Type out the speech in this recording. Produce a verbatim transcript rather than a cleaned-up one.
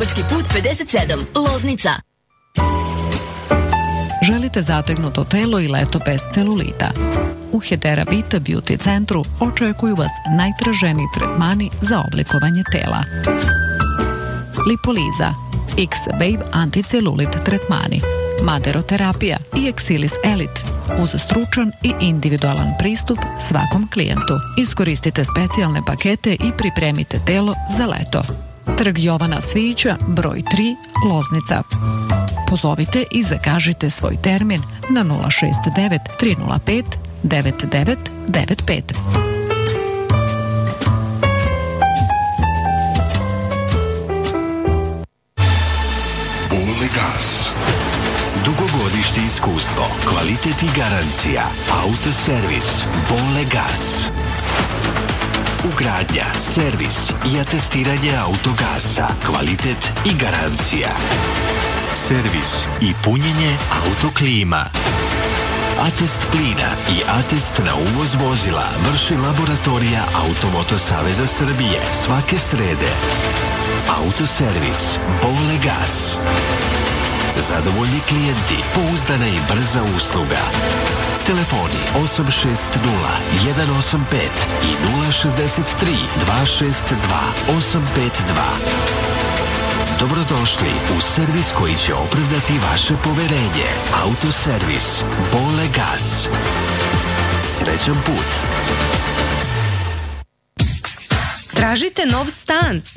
Lučki put pedeset sedam, Loznica. Želite zategnuto telo i leto bez celulita? U Hetera Vita Beauty centru očekuju vas najtraženiji tretmani za oblikovanje tela. Lipoliza, X-Babe anticelulit tretmani, maderoterapija i Exilis Elite uz stručan i individualan pristup svakom klijentu. Iskoristite specijalne pakete i pripremite telo za leto. Trg Jovana Cvijića, broj tri, Loznica. Pozovite i zakažite svoj termin na nula šest devet tri nula pet devet devet devet pet. Bolegas. Dugogodišnje iskustvo, kvalitet i garancija. Autoservis Bolegas. Ugradnja, servis i atestiranje autogasa, kvalitet i garancija. Servis i punjenje autoklima. Atest plina i atest na uvoz vozila vrši laboratorija Automoto Saveza Srbije svake srede. Autoservis Bolegas. Zadovoljni klijenti, pouzdana i brza usluga. Telefoni osam šest nula jedan osam pet i nula šest tri dva šest dva osam pet dva. Dobrodošli u servis koji će opravdati vaše poverenje. Autoservis Bolegas. Srećan put. Tražite nov stan?